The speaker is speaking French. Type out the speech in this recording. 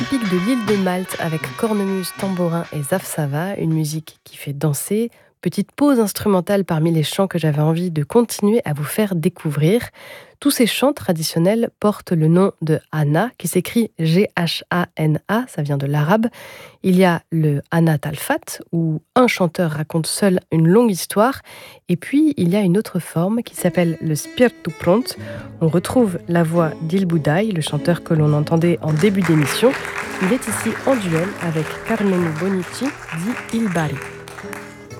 Typique de l'île de Malte avec cornemuse, tambourin et zafsava, une musique qui fait danser. Petite pause instrumentale parmi les chants que j'avais envie de continuer à vous faire découvrir. Tous ces chants traditionnels portent le nom de Hana, qui s'écrit Ghana, ça vient de l'arabe. Il y a le Hana Talfat, où un chanteur raconte seul une longue histoire. Et puis, il y a une autre forme qui s'appelle le Spirtu Pront. On retrouve la voix d'Il Boudaï, le chanteur que l'on entendait en début d'émission. Il est ici en duel avec Carmelo Bonici, dit Il Bari.